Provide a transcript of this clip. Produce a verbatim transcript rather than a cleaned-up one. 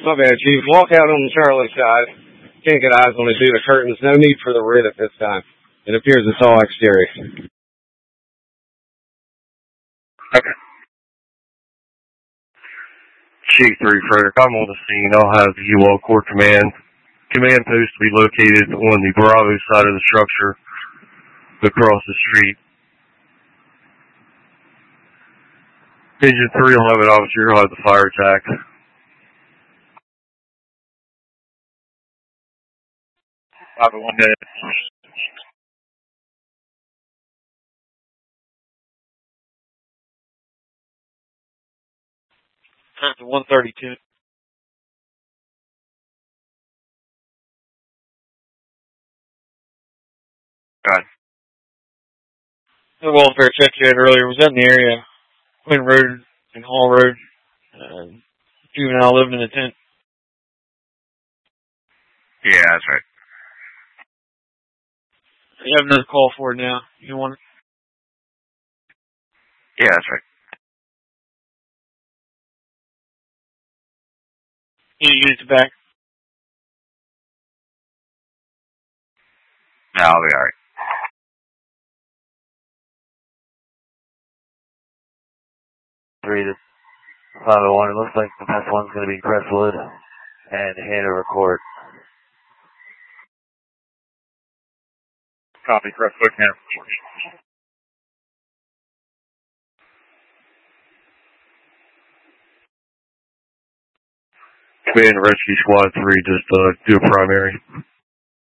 My bad, Chief. Walk out on the Charlie side. Can't get eyes on it due to curtains. No need for the rid at this time. It appears it's all exterior. Okay. Chief three, Frederick. I'm on the scene. I'll have the U L Corps Command. Command post to be located on the Bravo side of the structure across the street. Engine three will have an officer. He'll have the fire attack. five oh one dead. one thirty-two. God. The welfare check you had earlier was that in the area. Quinn Road and Hall Road. Uh, juvenile living in a tent. Yeah, that's right. You have another call for it now. You want it? Yeah, that's right. You need it back. No, I'll be alright. Three to five oh one. It looks like the best one's going to be Crestwood and Hanover Court. Copy, Crestwood, Hanover Court. Command Rescue Squad three, just uh, do a primary.